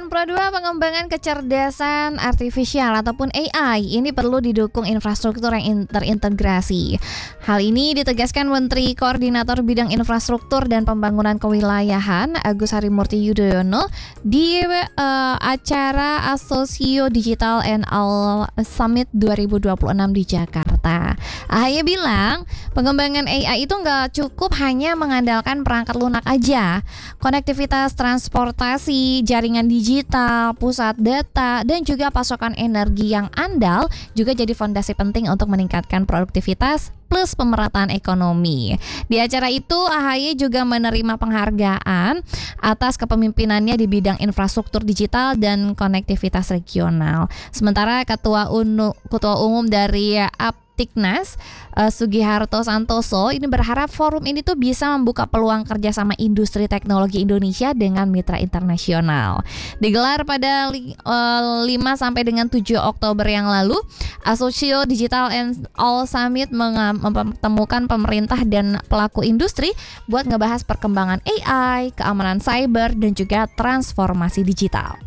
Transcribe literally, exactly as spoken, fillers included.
Dan Pro dua, pengembangan kecerdasan artifisial ataupun A I ini perlu didukung infrastruktur yang in- terintegrasi. Hal ini ditegaskan Menteri Koordinator Bidang Infrastruktur dan Pembangunan Kewilayahan Agus Harimurti Yudhoyono di uh, acara Asosio Digital and All Summit dua ribu dua puluh enam di Jakarta. Ahaye bilang, pengembangan A I itu nggak cukup hanya mengandalkan perangkat lunak aja. Konektivitas transportasi, jaringan digital, pusat data, dan juga pasokan energi yang andal juga jadi fondasi penting untuk meningkatkan produktivitas plus pemerataan ekonomi. Di acara itu, Ahaye juga menerima penghargaan atas kepemimpinannya di bidang infrastruktur digital dan konektivitas regional. Sementara Ketua, Unu, Ketua Umum dari Aptiknas, uh, Sugiharto Santoso, ini berharap forum ini tuh bisa membuka peluang kerjasama industri teknologi Indonesia dengan mitra internasional. Digelar pada li, uh, lima sampai dengan tujuh Oktober yang lalu, Asosio Digital and All Summit meng- mempertemukan pemerintah dan pelaku industri buat ngebahas perkembangan A I, keamanan cyber, dan juga transformasi digital.